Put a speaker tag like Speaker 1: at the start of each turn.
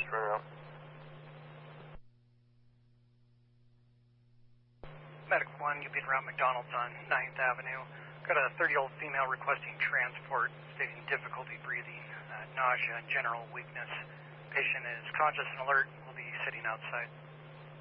Speaker 1: turnaround.
Speaker 2: Medic 1, you've been around McDonald's on 9th Avenue. Got a 30-year-old female requesting transport, stating difficulty breathing, nausea, and general weakness. Patient is conscious and alert. Will be sitting outside.